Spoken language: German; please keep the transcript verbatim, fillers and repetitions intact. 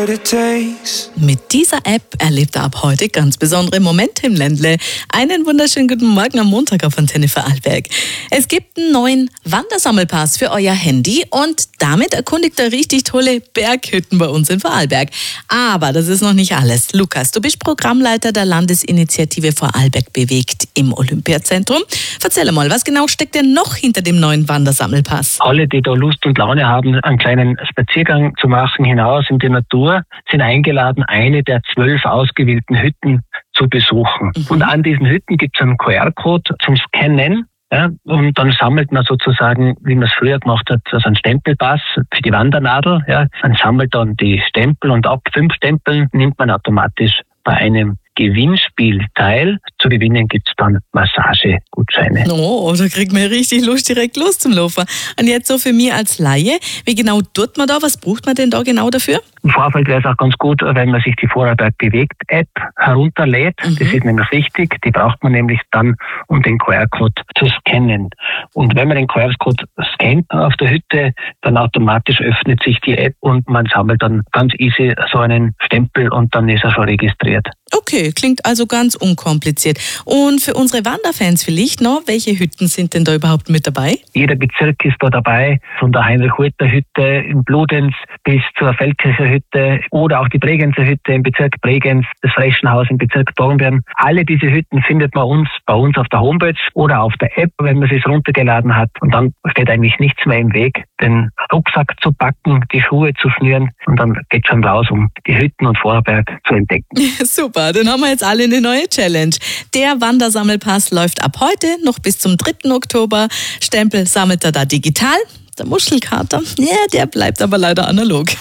what it takes. Mit dieser App erlebt er ab heute ganz besondere Momente im Ländle. Einen wunderschönen guten Morgen am Montag auf Antenne Vorarlberg. Es gibt einen neuen Wandersammelpass für euer Handy und damit erkundigt er richtig tolle Berghütten bei uns in Vorarlberg. Aber das ist noch nicht alles. Lukas, du bist Programmleiter der Landesinitiative Vorarlberg bewegt im Olympiazentrum. Erzähl mal, was genau steckt denn noch hinter dem neuen Wandersammelpass? Alle, die da Lust und Laune haben, einen kleinen Spaziergang zu machen hinaus in die Natur, sind eingeladen, eine der zwölf ausgewählten Hütten zu besuchen. Mhm. Und an diesen Hütten gibt es einen Q R-Code zum Scannen. Ja, und dann sammelt man sozusagen, wie man es früher gemacht hat, also einen Stempelpass für die Wandernadel. Ja. Man sammelt dann die Stempel und ab fünf Stempeln nimmt man automatisch bei einem Gewinnspiel teil. Zu gewinnen gibt es dann Massagegutscheine. Oh, da kriegt man richtig Lust, direkt los zum Laufen. Und jetzt so für mich als Laie, wie genau tut man da? Was braucht man denn da genau dafür? Im Vorfeld wäre es auch ganz gut, wenn man sich die Vorarlberg bewegt App herunterlädt. Mhm. Das ist nämlich wichtig. Die braucht man nämlich dann, um den Q R-Code zu scannen. Und wenn man den Q R-Code scannt auf der Hütte, dann automatisch öffnet sich die App und man sammelt dann ganz easy so einen Stempel und dann ist er schon registriert. Okay, klingt also ganz unkompliziert. Und für unsere Wanderfans vielleicht noch, welche Hütten sind denn da überhaupt mit dabei? Jeder Bezirk ist da dabei, von der Heinrich-Hulter-Hütte in Bludenz bis zur Feldkircher Hütte oder auch die Bregenzer Hütte im Bezirk Bregenz, das Freschenhaus im Bezirk Dornbirn. Alle diese Hütten findet man uns bei uns auf der Homepage oder auf der App, wenn man sie runtergeladen hat. Und dann steht eigentlich nichts mehr im Weg, den Rucksack zu packen, die Schuhe zu schnüren und dann geht schon raus, um die Hütten und Vorarlberg zu entdecken. Super, dann haben wir jetzt alle eine neue Challenge. Der Wandersammelpass läuft ab heute noch bis zum dritten Oktober. Stempel sammelt er da digital. Der Muschelkater, ja, der bleibt aber leider analog.